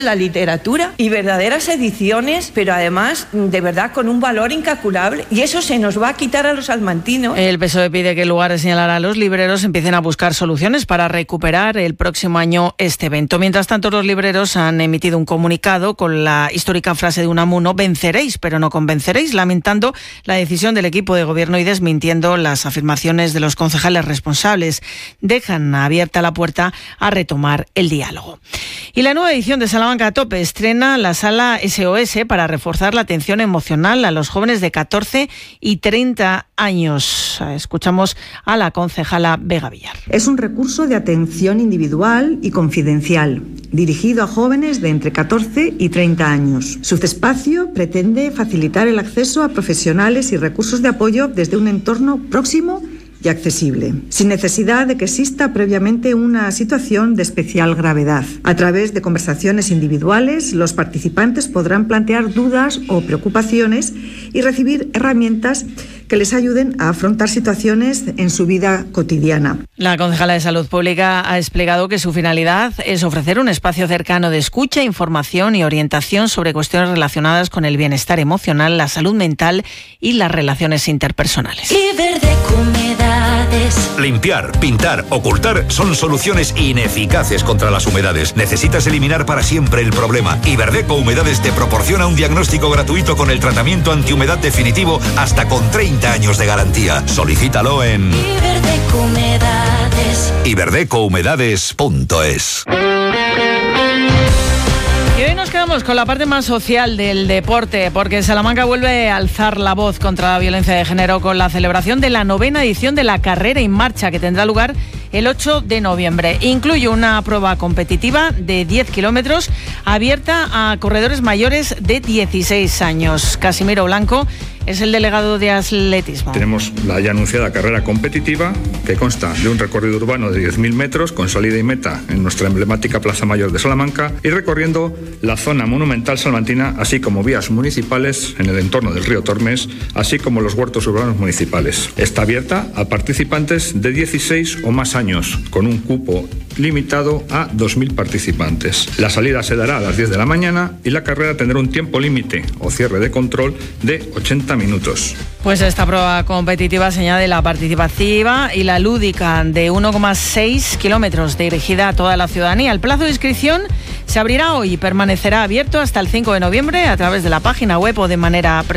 la literatura y verdaderas ediciones, pero además de verdad con un valor incalculable, y eso se nos va a quitar a los salmantinos. El PSOE pide que en lugar de señalar a los libreros empiecen a buscar soluciones para recuperar el próximo año este evento. Mientras tanto, los libreros han emitido un comunicado con la histórica frase de Unamuno: venceréis pero no convenceréis, lamentando la decisión del equipo de gobierno y desmintiendo las afirmaciones de los concejales responsables. Dejan abierta la puerta a retomar el diálogo. Y la nueva edición de Salamanca a Tope estrena la sala SOS para reforzar la atención emocional a los jóvenes de 14 y 30 años. Escuchamos a la concejala Vega Villar. Es un recurso de atención individual y confidencial, dirigido a jóvenes de entre 14 y 30 años. Su espacio pretende facilitar el acceso a profesionales y recursos de apoyo desde un entorno próximo y accesible, sin necesidad de que exista previamente una situación de especial gravedad. A través de conversaciones individuales, los participantes podrán plantear dudas o preocupaciones y recibir herramientas que les ayuden a afrontar situaciones en su vida cotidiana. La concejala de Salud Pública ha explicado que su finalidad es ofrecer un espacio cercano de escucha, información y orientación sobre cuestiones relacionadas con el bienestar emocional, la salud mental y las relaciones interpersonales. Limpiar, pintar, ocultar son soluciones ineficaces contra las humedades. Necesitas eliminar para siempre el problema. Iberdeco Humedades te proporciona un diagnóstico gratuito con el tratamiento antihumedad definitivo hasta con 30 años de garantía. Solicítalo en iberdecouhumedades.es. Y hoy nos quedamos con la parte más social del deporte, porque Salamanca vuelve a alzar la voz contra la violencia de género con la celebración de la 9ª edición de la Carrera en Marcha, que tendrá lugar el 8 de noviembre. Incluye una prueba competitiva de 10 kilómetros abierta a corredores mayores de 16 años. Casimiro Blanco es el delegado de atletismo. Tenemos la ya anunciada carrera competitiva, que consta de un recorrido urbano de 10.000 metros con salida y meta en nuestra emblemática Plaza Mayor de Salamanca y recorriendo la zona monumental salmantina, así como vías municipales en el entorno del río Tormes, así como los huertos urbanos municipales. Está abierta a participantes de 16 o más años, con un cupo limitado a 2.000 participantes. La salida se dará a las 10 de la mañana y la carrera tendrá un tiempo límite o cierre de control de 80 minutos. Pues esta prueba competitiva se añade la participativa y la lúdica de 1,6 kilómetros dirigida a toda la ciudadanía. El plazo de inscripción se abrirá hoy y permanecerá abierto hasta el 5 de noviembre a través de la página web o de manera